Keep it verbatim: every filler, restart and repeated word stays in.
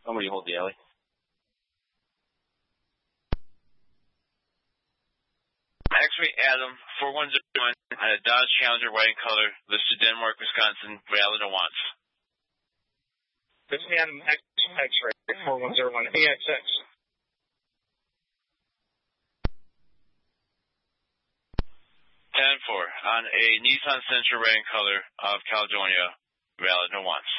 I'm going to hold the alley. X-Ray Adam, four one zero one, on a Dodge Challenger white in color, listed Denmark, Wisconsin, valid and wants. This is Adam X-Ray, four one zero one, A X X. ten four, on a Nissan Sentra red in color of Caledonia, valid and wants.